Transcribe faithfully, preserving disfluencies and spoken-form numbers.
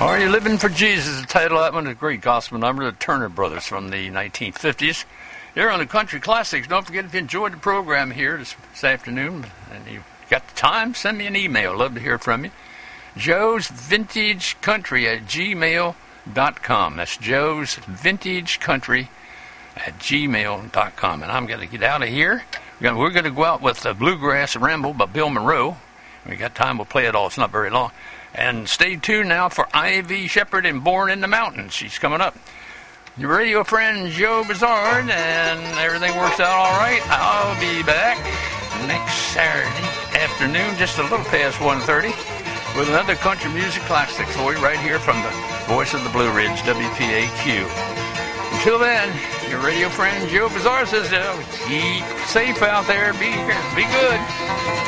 Are You Living for Jesus? The title of that one is a great gospel number, the Turner Brothers from the nineteen fifties. You're on the Country Classics. Don't forget, if you enjoyed the program here this, this afternoon and you got the time, send me an email. Love to hear from you. Joe's Vintage Country at gmail dot com. That's Joe's Vintage Country at gmail dot com. And I'm going to get out of here. We're going to go out with the Bluegrass Ramble by Bill Monroe. We got time, we'll play it all. It's not very long. And stay tuned now for Ivy Shepherd and Born in the Mountains. She's coming up. Your radio friend Joe Bizarre, and everything works out all right. I'll be back next Saturday afternoon, just a little past one thirty, with another country music classic for you right here from the voice of the Blue Ridge, W P A Q. Until then, your radio friend Joe Bizarre says, uh, keep safe out there. Be, be good.